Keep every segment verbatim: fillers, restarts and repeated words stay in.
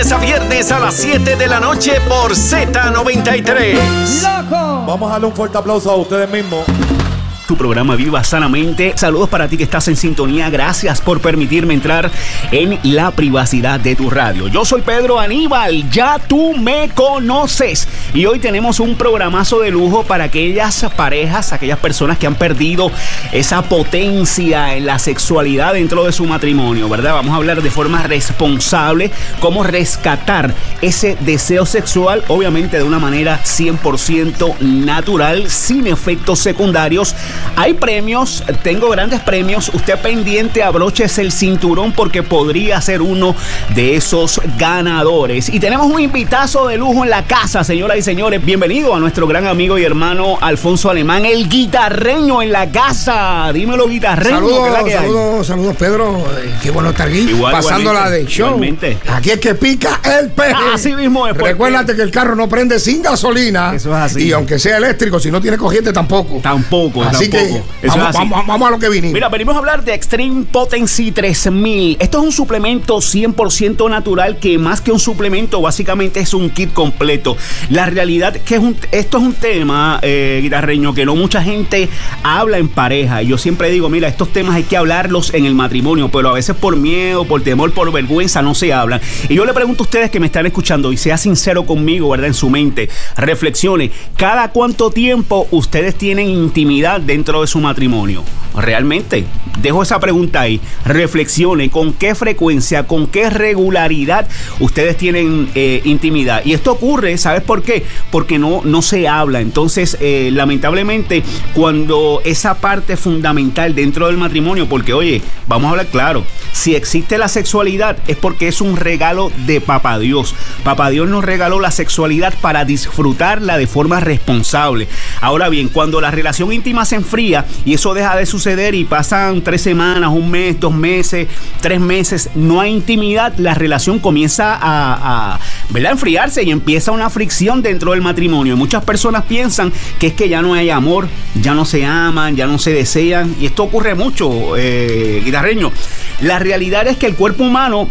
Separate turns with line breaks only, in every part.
lunes a viernes a las siete de la noche por Z noventa y tres.
¡Loco!
Vamos a darle un fuerte aplauso a ustedes mismos.
Tu programa Viva Sanamente. Saludos para ti que estás en sintonía. Gracias por permitirme entrar en la privacidad de tu radio. Yo soy Pedro Aníbal, ya tú me conoces. Y hoy tenemos un programazo de lujo para aquellas parejas, aquellas personas que han perdido esa potencia en la sexualidad dentro de su matrimonio, ¿verdad? Vamos a hablar de forma responsable cómo rescatar ese deseo sexual, obviamente de una manera cien por ciento natural, sin efectos secundarios. Hay premios, tengo grandes premios. Usted pendiente, abróchese el cinturón porque podría ser uno de esos ganadores. Y tenemos un invitazo de lujo en la casa, señoras y señores. Bienvenido a nuestro gran amigo y hermano Alfonso Alemán, el guitarreño en la casa. Dímelo, guitarreño.
Saludos, saludos, saludos, Pedro. Eh, qué bueno estar aquí.
Igual,
pasándola de show.
Igualmente.
Aquí es que pica el peje.
Así mismo es.
Recuérdate que el carro no prende sin gasolina.
Eso es así.
Y aunque sea eléctrico, si no tiene corriente tampoco.
Tampoco.
Así
tampoco.
que vamos, vamos, vamos a lo que vinimos.
Mira, venimos a hablar de Extreme Potency tres mil. Esto es un suplemento cien por ciento natural que más que un suplemento básicamente es un kit completo. La realidad que es un, esto es un tema, eh, guitarreño, que no mucha gente habla en pareja. Y yo siempre digo, mira, estos temas hay que hablarlos en el matrimonio, pero a veces por miedo, por temor, por vergüenza no se hablan. Y yo le pregunto a ustedes que me están escuchando y sea sincero conmigo, ¿verdad? En su mente, reflexione. ¿Cada cuánto tiempo ustedes tienen intimidad dentro de su matrimonio? Realmente, dejo esa pregunta ahí. Reflexione con qué frecuencia, con qué regularidad ustedes tienen eh, intimidad. Y esto ocurre, ¿sabes por qué? Porque no, no se habla. Entonces, eh, lamentablemente, cuando esa parte fundamental dentro del matrimonio, porque oye, vamos a hablar claro, si existe la sexualidad es porque es un regalo de Papá Dios. Papá Dios nos regaló la sexualidad para disfrutarla de forma responsable. Ahora bien, cuando la relación íntima se enfría y eso deja de suceder y pasan tres semanas, un mes, dos meses, tres meses, no hay intimidad, la relación comienza a, a ¿verdad? enfriarse y empieza una fricción dentro del matrimonio. Muchas personas piensan que es que ya no hay amor, ya no se aman, ya no se desean, y esto ocurre mucho, eh, guitarreño. La realidad es que el cuerpo humano,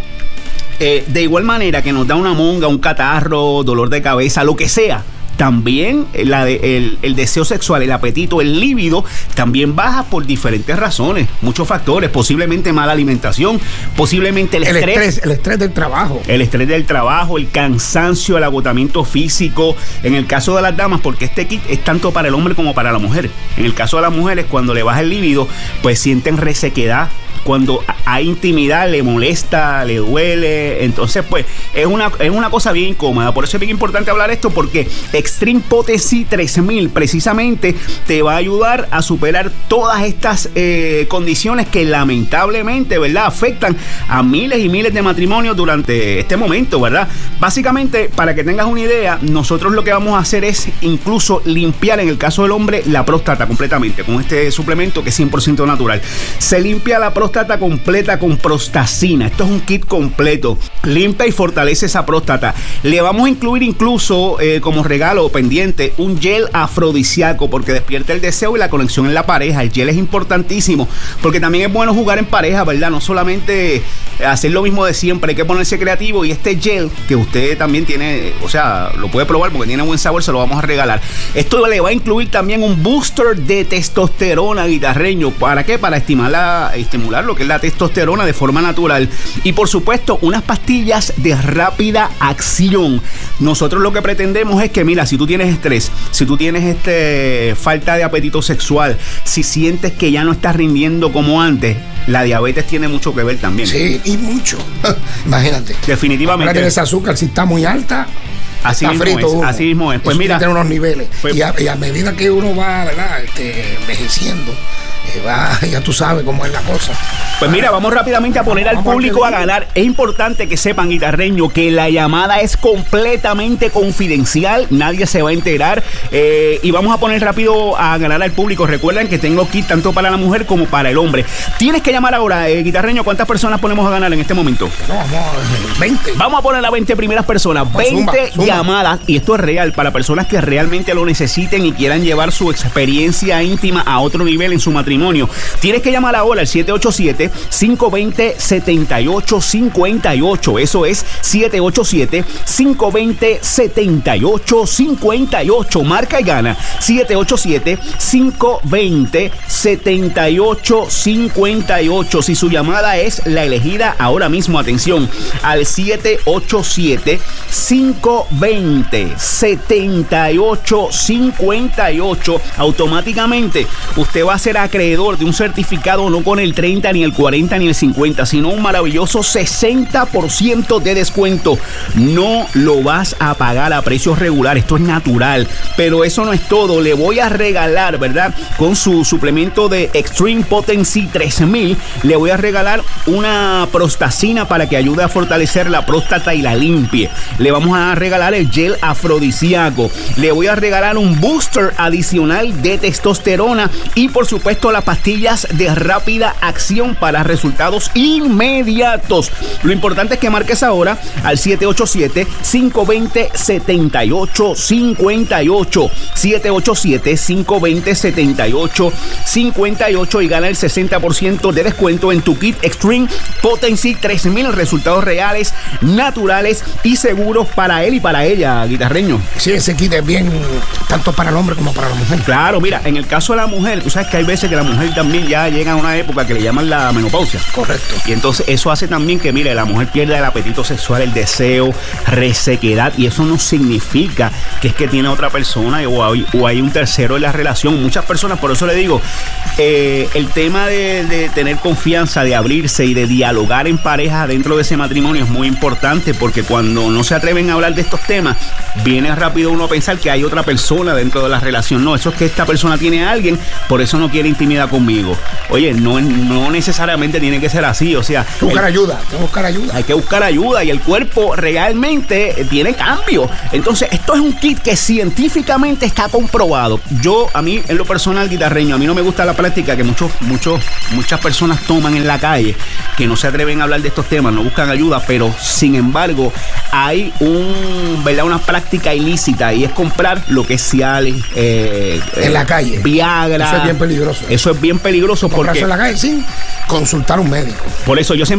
eh, de igual manera que nos da una monga, un catarro, dolor de cabeza, lo que sea, también la de, el, el deseo sexual, el apetito, el líbido también baja por diferentes razones, muchos factores, posiblemente mala alimentación, posiblemente el,
el
estrés,
estrés, el estrés del trabajo,
el estrés del trabajo, el cansancio, el agotamiento físico. En el caso de las damas, porque este kit es tanto para el hombre como para la mujer. En el caso de las mujeres, cuando le baja el líbido, pues sienten resequedad. Cuando hay intimidad le molesta, le duele, entonces pues es una, es una cosa bien incómoda. Por eso es bien importante hablar esto, porque Extreme Potency tres mil precisamente te va a ayudar a superar todas estas eh, condiciones que lamentablemente, ¿verdad?, afectan a miles y miles de matrimonios durante este momento, ¿verdad? Básicamente, para que tengas una idea, nosotros lo que vamos a hacer es incluso limpiar, en el caso del hombre, la próstata completamente con este suplemento que es cien por ciento natural. Se limpia la próstata completa con prostacina. Esto es un kit completo. Limpia y fortalece esa próstata. Le vamos a incluir incluso eh, como regalo pendiente un gel afrodisíaco porque despierta el deseo y la conexión en la pareja. El gel es importantísimo porque también es bueno jugar en pareja, ¿verdad? No solamente hacer lo mismo de siempre, hay que ponerse creativo, y este gel que usted también tiene, o sea, lo puede probar porque tiene buen sabor, se lo vamos a regalar. Esto le va a incluir también un booster de testosterona, guitarreño. ¿Para qué? Para estimular, estimular lo que es la testosterona de forma natural. Y por supuesto, unas pastillas de rápida acción. Nosotros lo que pretendemos es que, mira, si tú tienes estrés, si tú tienes este falta de apetito sexual, si sientes que ya no estás rindiendo como antes, la diabetes tiene mucho que ver también.
Sí, y mucho. Imagínate.
Definitivamente.
Ahora tienes azúcar, si está muy alta,
así mismo es,
uno.
así mismo es. Pues
eso
mira,
tiene unos niveles.
Pues,
y, a, y a medida que uno va, ¿verdad?, este, envejeciendo, eh, va, ya tú sabes cómo es la cosa.
Pues mira, vamos rápidamente a poner al público a ganar. Es importante que sepan, guitarreño, que la llamada es completamente confidencial, nadie se va a enterar, eh, y vamos a poner rápido a ganar al público. Recuerden que tengo kit tanto para la mujer como para el hombre. Tienes que llamar ahora, eh, guitarreño. ¿Cuántas personas ponemos a ganar en este momento?
No, vamos a veinte.
Vamos a poner a veinte primeras personas, veinte
zumba, zumba.
llamadas, y esto es real para personas que realmente lo necesiten y quieran llevar su experiencia íntima a otro nivel en su matrimonio. matrimonio. Tienes que llamar ahora al siete ocho siete, cinco dos cero, siete ocho cinco ocho. Eso es siete ocho siete, cinco dos cero, siete ocho cinco ocho. Marca y gana. siete ocho siete, cinco dos cero, siete ocho cinco ocho. Si su llamada es la elegida ahora mismo, atención, al siete ocho siete, cinco dos cero, siete ocho cinco ocho, automáticamente usted va a ser acreedor de un certificado no con el treinta, ni el cuarenta, ni el cincuenta, sino un maravilloso sesenta por ciento de descuento. No lo vas a pagar a precios regulares, esto es natural, pero eso no es todo. Le voy a regalar, ¿verdad? Con su suplemento de Extreme Potency tres mil, le voy a regalar una prostacina para que ayude a fortalecer la próstata y la limpie. Le vamos a regalar el gel afrodisíaco. Le voy a regalar un booster adicional de testosterona y, por supuesto, las pastillas de rápida acción para resultados inmediatos. Lo importante es que marques ahora al siete ocho siete, cinco dos cero, siete ocho cinco ocho, siete ocho siete, cinco dos cero, siete ocho cinco ocho y gana el sesenta por ciento de descuento en tu kit Extreme Potency tres mil. Resultados reales, naturales y seguros para él y para ella, guitarreño.
Sí, ese kit es bien tanto para el hombre como para la mujer.
Claro, mira, en el caso de la mujer, tú sabes que hay veces que la mujer también ya llega a una época que le llaman la menopausia.
Correcto.
Y entonces eso hace también que, mire, la mujer pierda el apetito sexual, el deseo, resequedad, y eso no significa que es que tiene otra persona o hay, o hay un tercero en la relación. Muchas personas, por eso le digo, eh, el tema de, de tener confianza, de abrirse y de dialogar en pareja dentro de ese matrimonio es muy importante, porque cuando no se atreven a hablar de estos temas, viene rápido uno a pensar que hay otra persona dentro de la relación. No, eso es que esta persona tiene a alguien, por eso no quiere intimidad conmigo. Oye, no, no necesariamente tiene que ser así, o sea...
Hay que buscar el, ayuda, hay que buscar ayuda.
Hay que buscar ayuda y el cuerpo realmente tiene cambio. Entonces, esto es un kit que científicamente está comprobado. Yo, a mí, en lo personal, guitarreño, a mí no me gusta la práctica que muchos, muchos, muchas personas toman en la calle, que no se atreven a hablar de estos temas, no buscan ayuda, pero sin embargo, hay un, ¿verdad? Una práctica ilícita y es comprar lo que es Cialis, eh,
en la calle,
Viagra.
Eso es bien peligroso.
Eso es bien peligroso porque...
Comprarse en la calle sin consultar a un médico.
Por eso yo siempre